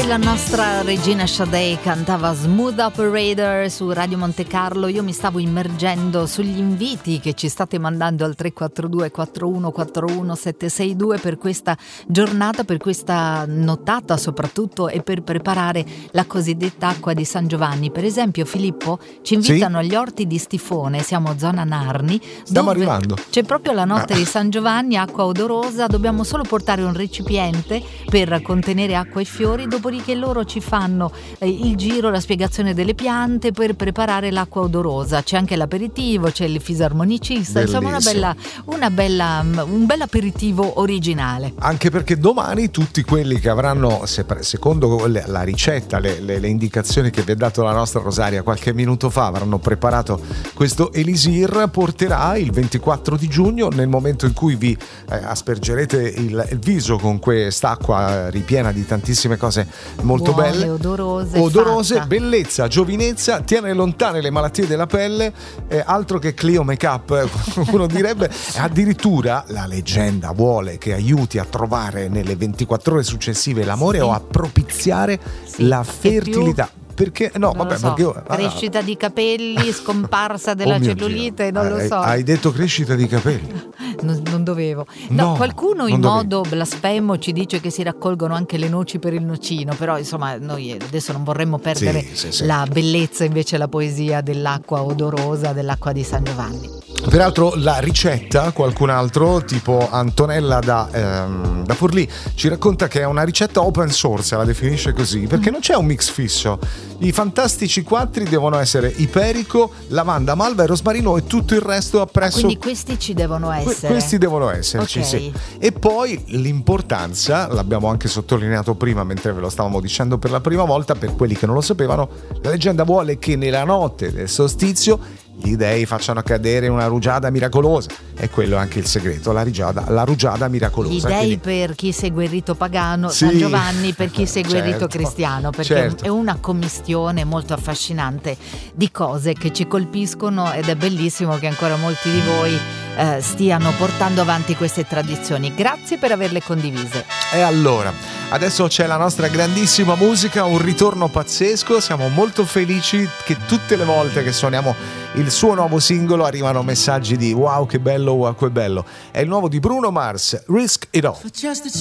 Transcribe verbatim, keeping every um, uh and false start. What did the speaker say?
E la nostra Regina Sade cantava Smooth Operator su Radio Monte Carlo. Io mi stavo immergendo sugli inviti che ci state mandando al tre quattro due quattro uno quattro uno sette sei due per questa giornata, per questa nottata soprattutto, e per preparare la cosiddetta acqua di San Giovanni. Per esempio, Filippo, ci invitano sì? agli orti di Stifone, siamo a zona Narni. Stiamo arrivando. C'è proprio la notte ah. di San Giovanni, acqua odorosa, dobbiamo solo portare un recipiente per contenere acqua e fiori, dopodiché loro ci fanno eh, il giro, la spiegazione delle piante per preparare l'acqua odorosa. C'è anche l'aperitivo, c'è il fisarmonicista, bellissimo. Insomma una bella, una bella, un bel aperitivo originale. Anche perché domani tutti quelli che avranno, se, secondo le, la ricetta, le, le, le indicazioni che vi ha dato la nostra Rosaria qualche minuto fa, avranno preparato questo elisir, porterà il ventiquattro di giugno, nel momento in cui vi eh, aspergerete il, il viso con quest'acqua ripiena di tantissime cose molto buone, belle, odorose, odorose fatta. Bellezza, giovinezza, tiene lontane le malattie della pelle, eh, altro che Clio Makeup, uno direbbe. Addirittura la leggenda vuole che aiuti a trovare nelle ventiquattro ore successive l'amore sì. o a propiziare sì. la fertilità. Perché no, non vabbè, so. perché crescita di capelli, scomparsa della oh cellulite, Dio. non hai, lo so. Hai detto crescita di capelli? Non, non dovevo. No, no qualcuno in dovevo. modo blasfemo ci dice che si raccolgono anche le noci per il nocino, però insomma noi adesso non vorremmo perdere sì, sì, sì. la bellezza, invece la poesia dell'acqua odorosa, dell'acqua di San Giovanni. Peraltro la ricetta, qualcun altro tipo Antonella da, ehm, da Forlì ci racconta che è una ricetta open source, la definisce così, perché non c'è un mix fisso. I fantastici quattri devono essere iperico, lavanda, malva e rosmarino, e tutto il resto appresso. Ah, quindi questi ci devono essere. Que- questi devono esserci, okay. sì. E poi l'importanza, l'abbiamo anche sottolineato prima mentre ve lo stavamo dicendo per la prima volta, per quelli che non lo sapevano, la leggenda vuole che nella notte del solstizio gli dei facciano cadere una rugiada miracolosa, e quello è anche il segreto, la rugiada, la rugiada miracolosa. Gli dei quindi... per chi segue il rito pagano, sì. San Giovanni per chi segue certo. il rito cristiano, perché certo. è una commistione molto affascinante di cose che ci colpiscono, ed è bellissimo che ancora molti di voi eh, stiano portando avanti queste tradizioni. Grazie per averle condivise. E allora, adesso c'è la nostra grandissima musica, un ritorno pazzesco, siamo molto felici che tutte le volte che suoniamo il suo nuovo singolo arrivano messaggi di wow che bello, wow che bello. È il nuovo di Bruno Mars, Risk It All.